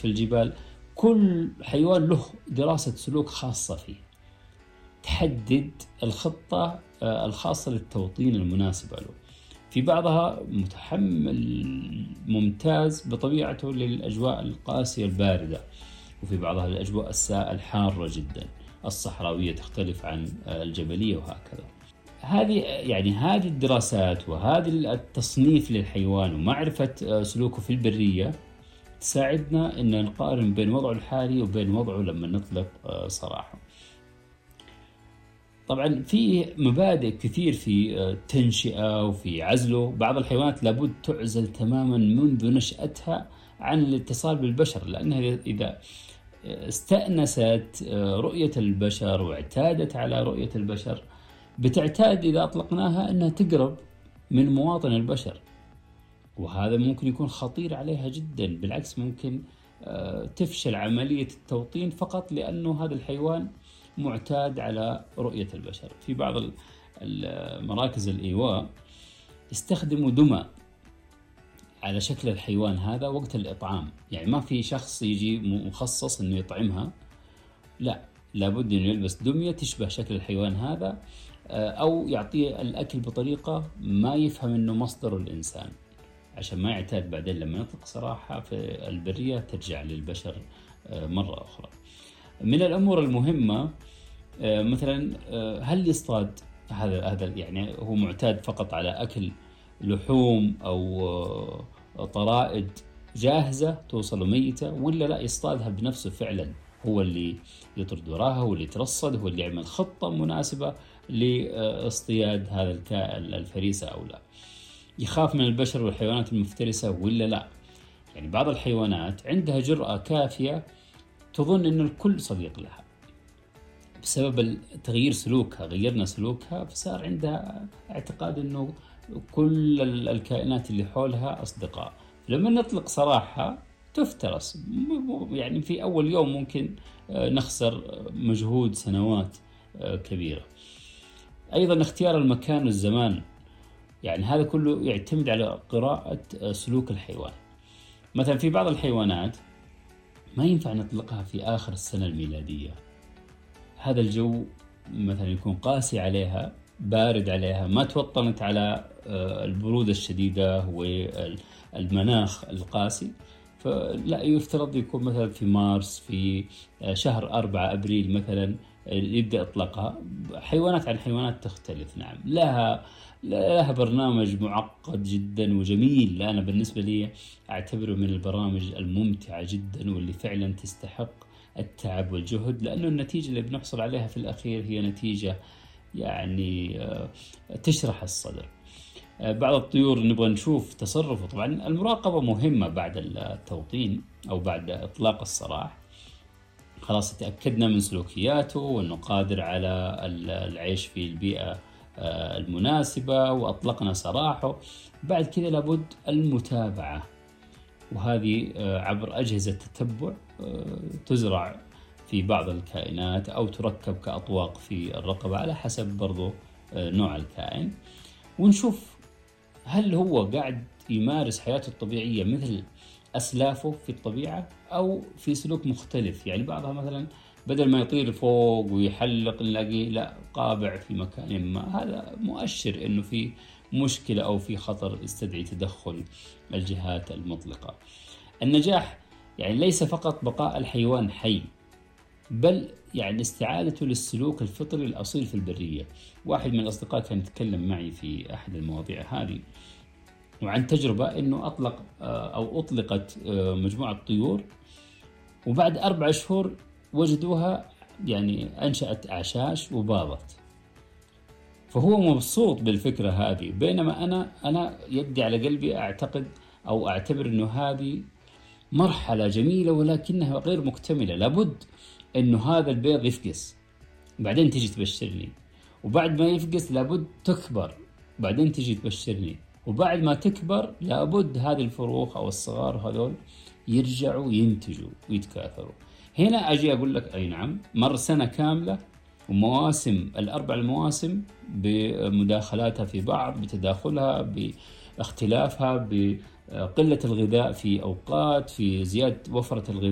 في الجبال. كل حيوان له دراسة سلوك خاصة فيه، تحدد الخطة الخاصة للتوطين المناسبة له. في بعضها متحمل ممتاز بطبيعته للأجواء القاسية الباردة، وفي بعضها الأجواء الحارة جدا الصحراوية تختلف عن الجبلية وهكذا. هذه الدراسات وهذه التصنيف للحيوان ومعرفة سلوكه في البرية تساعدنا أن نقارن بين وضعه الحالي وبين وضعه لما نطلق سراحه. طبعا في مبادئ كثير في التنشئة وفي عزله. بعض الحيوانات لابد تعزل تماما منذ نشأتها عن الاتصال بالبشر، لأنها إذا استأنست رؤية البشر واعتادت على رؤية البشر بتعتاد إذا أطلقناها أنها تقرب من مواطن البشر، وهذا ممكن يكون خطير عليها جدا. بالعكس ممكن تفشل عملية التوطين فقط لأنه هذا الحيوان معتاد على رؤية البشر. في بعض مراكز الإيواء يستخدموا دمى على شكل الحيوان هذا وقت الإطعام، يعني ما في شخص يجي مخصص أنه يطعمها، لا، لابد أنه يلبس دمية تشبه شكل الحيوان هذا، أو يعطيه الأكل بطريقة ما يفهم أنه مصدر الإنسان، عشان ما يعتاد بعدين لما يطلق سراحة في البرية ترجع للبشر مرة أخرى. من الأمور المهمة مثلا هل يصطاد هذا يعني هو معتاد فقط على أكل لحوم أو طرائد جاهزة توصل ميتة، ولا لا يصطادها بنفسه فعلا، هو اللي يطرد وراها، هو اللي يترصد، هو اللي يعمل خطة مناسبة لاصطياد هذا الكائن الفريسة أو لا، يخاف من البشر والحيوانات المفترسة ولا لا. يعني بعض الحيوانات عندها جرأة كافية تظن أن الكل صديق لها، بسبب تغيير سلوكها غيرنا سلوكها فصار عندها اعتقاد أنه كل الكائنات اللي حولها أصدقاء. لما نطلق سراحها تفترس، يعني في أول يوم ممكن نخسر مجهود سنوات كبيرة. أيضا اختيار المكان والزمان، يعني هذا كله يعتمد على قراءة سلوك الحيوان. مثلا في بعض الحيوانات ما ينفع نطلقها في آخر السنة الميلادية، هذا الجو مثلا يكون قاسي عليها، بارد عليها، ما توطنت على البرودة الشديدة والمناخ القاسي، فلا يفترض يكون مثلا في مارس، في شهر 4 أبريل مثلا يبدأ إطلاقها. حيوانات عن حيوانات تختلف، نعم، لها برنامج معقد جدا وجميل. أنا بالنسبة لي أعتبره من البرامج الممتعة جدا واللي فعلا تستحق التعب والجهد، لأنه النتيجة اللي بنحصل عليها في الأخير هي نتيجة يعني تشرح الصدر. بعض الطيور نبغى نشوف تصرفه. طبعا المراقبة مهمة بعد التوطين أو بعد إطلاق السراح، خلاص تأكدنا من سلوكياته وأنه قادر على العيش في البيئة المناسبة وأطلقنا سراحه. بعد كذا لابد المتابعة، وهذه عبر أجهزة تتبع تزرع في بعض الكائنات أو تركب كأطواق في الرقبة على حسب برضو نوع الكائن، ونشوف هل هو قاعد يمارس حياته الطبيعية مثل أسلافه في الطبيعة أو في سلوك مختلف. يعني بعضها مثلا بدل ما يطير فوق ويحلق نلاقيه لا، قابع في مكان ما، هذا مؤشر إنه في مشكلة أو في خطر يستدعي تدخل الجهات المطلقة. النجاح يعني ليس فقط بقاء الحيوان حي، بل يعني استعادته للسلوك الفطري الأصيل في البرية. واحد من الأصدقاء كان يتكلم معي في أحد المواضيع هذه وعن تجربة أنه أطلقت مجموعة طيور، وبعد 4 أشهر وجدوها يعني أنشأت أعشاش وباضت، فهو مبسوط بالفكرة هذه. بينما أنا يدي على قلبي أعتقد أو أعتبر أنه هذه مرحلة جميلة ولكنها غير مكتملة. لابد أنه هذا البيض يفقس بعدين تيجي تبشرني، وبعد ما يفقس لابد تكبر بعدين تيجي تبشرني، وبعد ما تكبر لابد هذه الفروخ أو الصغار هذول يرجعوا ينتجوا ويتكاثروا. هنا أجي أقول لك أي نعم، مر سنة كاملة ومواسم، ال4 المواسم بمداخلاتها في بعض، بتداخلها، باختلافها، بقلة الغذاء في أوقات، في زيادة وفرة الغذاء